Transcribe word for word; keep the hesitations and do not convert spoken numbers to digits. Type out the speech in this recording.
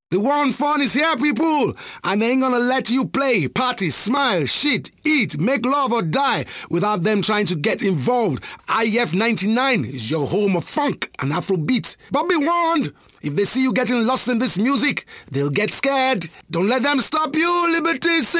The one fun is here, people, and they ain't gonna let you play, party, smile, shit, eat, make love or die without them trying to get involved. I F ninety-nine is your home of funk and Afrobeat. But be warned, if they see you getting lost in this music, they'll get scared. Don't let them stop you, Liberty City.